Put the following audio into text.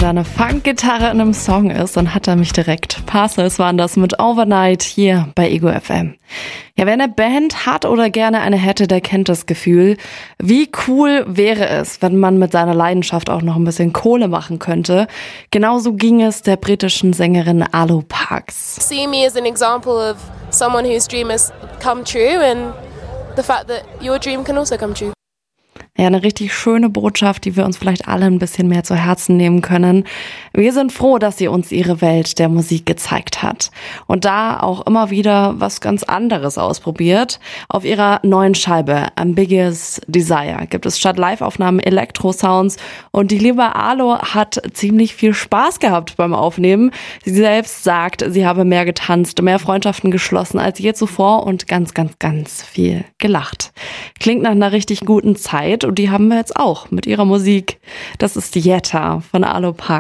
da eine Funkgitarre in einem Song ist, dann hat er mich direkt. Parcels waren das mit Overnight hier bei Ego FM. Ja, wer eine Band hat oder gerne eine hätte, der kennt das Gefühl. Wie cool wäre es, wenn man mit seiner Leidenschaft auch noch ein bisschen Kohle machen könnte. Genauso ging es der britischen Sängerin Alo Parks. See me as an example of someone whose dream has come true and the fact that your dream can also come true. Ja, eine richtig schöne Botschaft, die wir uns vielleicht alle ein bisschen mehr zu Herzen nehmen können. Wir sind froh, dass sie uns ihre Welt der Musik gezeigt hat. Und da auch immer wieder was ganz anderes ausprobiert. Auf ihrer neuen Scheibe Ambiguous Desire gibt es statt Live-Aufnahmen Elektro-Sounds. Und die liebe Alo hat ziemlich viel Spaß gehabt beim Aufnehmen. Sie selbst sagt, sie habe mehr getanzt, mehr Freundschaften geschlossen als je zuvor und ganz, ganz, ganz viel gelacht. Klingt nach einer richtig guten Zeit. Und die haben wir jetzt auch mit ihrer Musik. Das ist die Jetta von Alo Parks.